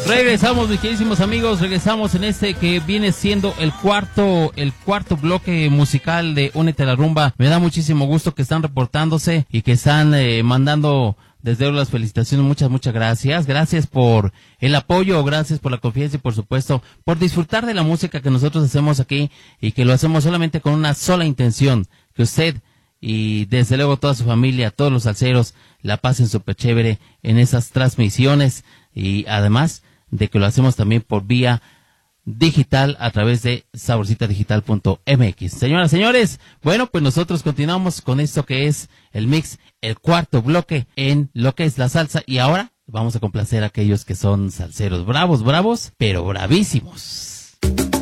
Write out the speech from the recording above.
Regresamos, mis queridísimos amigos, regresamos en este que viene siendo el cuarto bloque musical de Únete a la Rumba. Me da muchísimo gusto que están reportándose y que están mandando desde luego las felicitaciones. Muchas gracias. Gracias por el apoyo, gracias por la confianza y por supuesto por disfrutar de la música que nosotros hacemos aquí y que lo hacemos solamente con una sola intención, que usted y desde luego toda su familia, todos los salseros la pasen súper chévere en esas transmisiones y además de que lo hacemos también por vía digital a través de saborcitadigital.mx. Señoras, señores, bueno, pues nosotros continuamos con esto que es el mix, el cuarto bloque en lo que es la salsa y ahora vamos a complacer a aquellos que son salseros bravos, pero bravísimos.